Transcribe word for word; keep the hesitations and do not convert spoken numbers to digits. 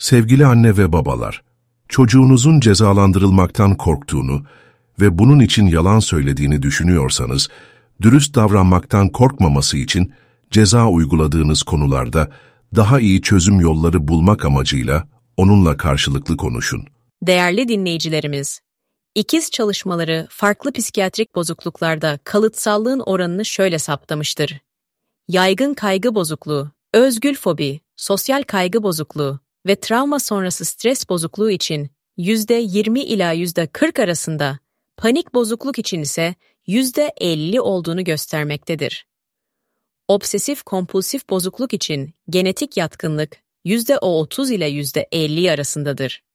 Sevgili anne ve babalar, çocuğunuzun cezalandırılmaktan korktuğunu ve bunun için yalan söylediğini düşünüyorsanız, dürüst davranmaktan korkmaması için ceza uyguladığınız konularda daha iyi çözüm yolları bulmak amacıyla onunla karşılıklı konuşun. Değerli dinleyicilerimiz, İkiz çalışmaları farklı psikiyatrik bozukluklarda kalıtsallığın oranını şöyle saptamıştır. Yaygın kaygı bozukluğu, özgül fobi, sosyal kaygı bozukluğu ve travma sonrası stres bozukluğu için yüzde yirmi ila yüzde kırk arasında, panik bozukluk için ise yüzde elli olduğunu göstermektedir. Obsesif kompulsif bozukluk için genetik yatkınlık yüzde otuz ile yüzde elli arasındadır.